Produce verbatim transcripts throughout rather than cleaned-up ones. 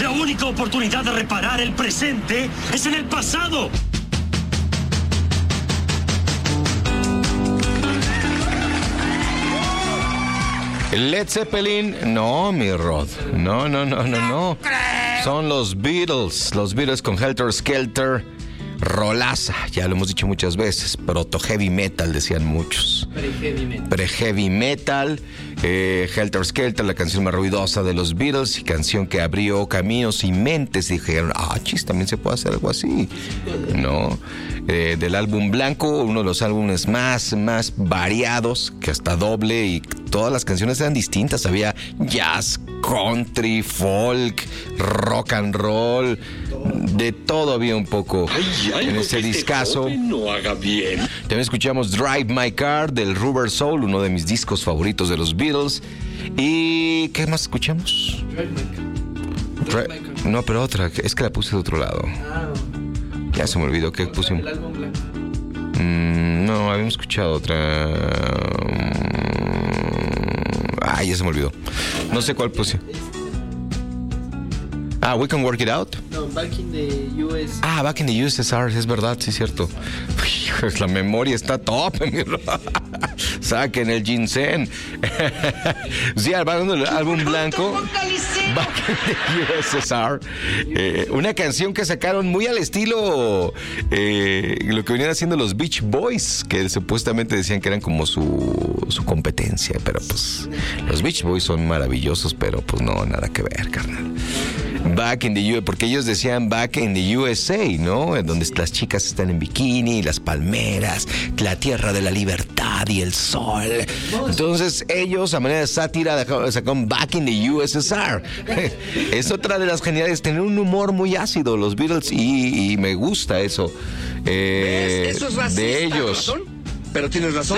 La única oportunidad de reparar el presente es en el pasado. Led Zeppelin, no, mi Rod. No, no, no, no, no. Son los Beatles. Los Beatles con Helter Skelter. Rolaza, ya lo hemos dicho muchas veces. Proto heavy metal, decían muchos. Pre-heavy metal. Pre-heavy metal. Eh, Helter Skelter, la canción más ruidosa de los Beatles. Y canción que abrió caminos y mentes. Dijeron, ah, chis, también se puede hacer algo así. No. Eh, del álbum Blanco, uno de los álbumes más, más variados, que hasta doble, y todas las canciones eran distintas. Había jazz, country, folk, rock and roll, de todo había un poco en ese discazo. No haga bien. También escuchamos Drive My Car del Rubber Soul, uno de mis discos favoritos de los Beatles. ¿Y qué más escuchamos? Drive My Car. Drive My Car. No, pero otra, es que la puse de otro lado. Ah, ya se me olvidó que pusimos. el álbum Blanco. Mm, no, habíamos escuchado otra. Ay, ya se me olvidó. No sé cuál puse. Ah, We Can Work It Out. No, Back in the U S. Ah, Back in the U S S R, es verdad, sí es cierto. Uy, la memoria está top. Saquen el ginseng. Sí, hablando del álbum Blanco, Back in the U S S R, eh, una canción que sacaron muy al estilo eh, lo que venían haciendo los Beach Boys, que supuestamente decían que eran como su, su competencia, pero pues los Beach Boys son maravillosos, pero pues no, nada que ver, carnal. Back in the U S A, porque ellos decían Back in the U S A, ¿no? En donde las chicas están en bikini, las palmeras, la tierra de la libertad y el sol. Entonces ellos, a manera de sátira, sacaron Back in the U S S R. Es otra de las genialidades, tener un humor muy ácido los Beatles, y, y me gusta eso. Eh, eso es racista, de ellos. ¿razón? Pero tienes razón.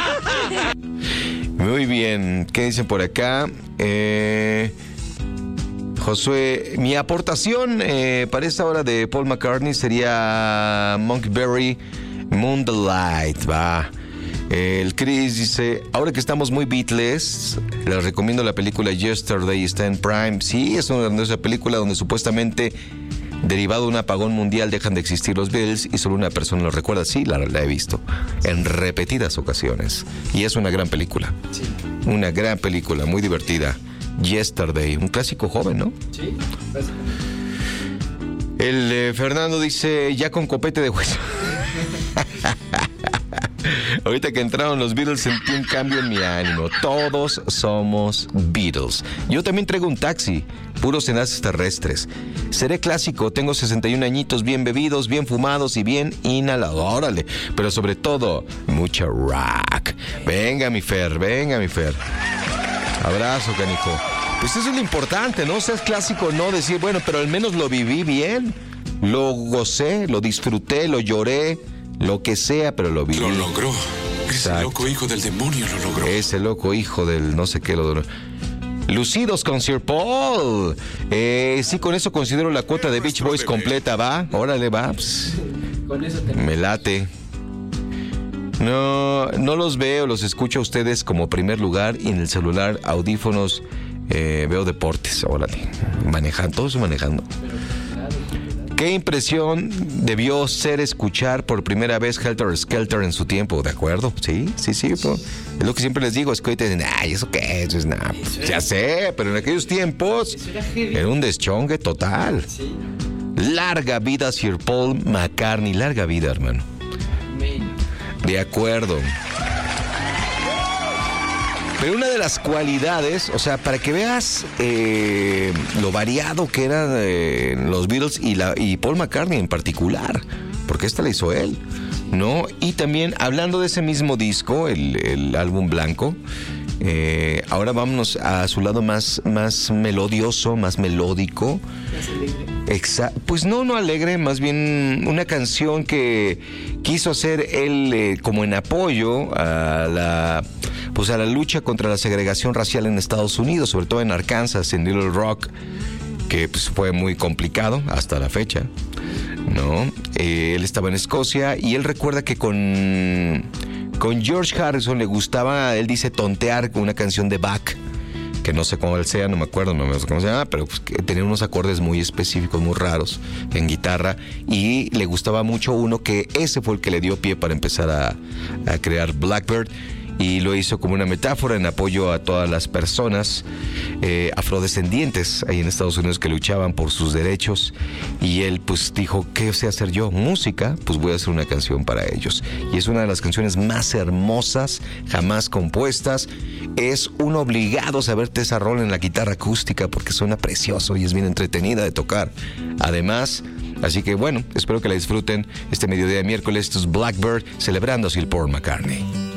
Muy bien, ¿qué dicen por acá? Eh... Josué, mi aportación eh, para esta hora de Paul McCartney sería Monkberry Moonlight, va. El Chris dice, ahora que estamos muy Beatles, les recomiendo la película Yesterday, está en Prime. Sí, es una grandiosa película donde supuestamente, derivado de un apagón mundial, dejan de existir los Beatles y solo una persona los recuerda. Sí, la, la he visto en repetidas ocasiones. Y es una gran película. Sí. Una gran película, muy divertida. Yesterday, un clásico joven, ¿no? Sí, básicamente. El eh, Fernando dice, ya con copete de hueso. Ahorita que entraron los Beatles sentí un cambio en mi ánimo. Todos somos Beatles. Yo también traigo un taxi, puros enlaces terrestres. Seré clásico, tengo sesenta y un añitos, bien bebidos, bien fumados y bien inhalados. Órale, pero sobre todo, mucha rock. Venga mi Fer, venga mi Fer. Abrazo, canijo. Pues eso es lo importante, ¿no? Seas clásico o no, decir, bueno, pero al menos lo viví bien. Lo gocé, lo disfruté, lo lloré, lo que sea, pero lo viví. Lo logró. Ese Exacto. loco hijo del demonio lo logró. Ese loco hijo del no sé qué lo logró. Lucidos con Sir Paul. Eh, sí, con eso considero la cuota de Beach Boys completa, ¿va? Órale, va. Pues, Con eso te... me late. No, no los veo, los escucho a ustedes como primer lugar, y en el celular, audífonos, eh, veo deportes. Órale, manejando, todos manejando. ¿Qué impresión debió ser escuchar por primera vez Helter Skelter en su tiempo? ¿De acuerdo? Sí, sí, sí. Pues, es lo que siempre les digo, es que hoy te dicen, ay, ¿eso qué es? Nah, pues, ya sé, pero en aquellos tiempos era un deschongue total. Sí. Larga vida Sir Paul McCartney, larga vida, hermano. Amén. De acuerdo. Pero una de las cualidades, o sea, para que veas eh, lo variado que eran eh, los Beatles y, la, y Paul McCartney en particular, porque esta la hizo él, ¿no? Y también, hablando de ese mismo disco, el, el álbum Blanco, eh, ahora vámonos a su lado más, más melodioso, más melódico. Exa- pues no, no alegre, más bien una canción que quiso hacer él eh, como en apoyo a la, pues a la lucha contra la segregación racial en Estados Unidos, sobre todo en Arkansas, en Little Rock, que pues fue muy complicado hasta la fecha, ¿no? Eh, él estaba en Escocia y él recuerda que con, con George Harrison le gustaba, él dice, tontear con una canción de Bach, que que no sé cómo sea, no me acuerdo, no me acuerdo cómo se llama, pero pues, que tenía unos acordes muy específicos, muy raros en guitarra, y le gustaba mucho uno que ese fue el que le dio pie para empezar a, a crear Blackbird. Y lo hizo como una metáfora en apoyo a todas las personas eh, afrodescendientes ahí en Estados Unidos que luchaban por sus derechos. Y él pues dijo, ¿qué sé hacer yo? Música, pues voy a hacer una canción para ellos. Y es una de las canciones más hermosas jamás compuestas. Es un obligado saberte esa rola en la guitarra acústica porque suena precioso y es bien entretenida de tocar. Además, así que bueno, espero que la disfruten este mediodía de miércoles. Esto es Blackbird, celebrando así el Paul McCartney.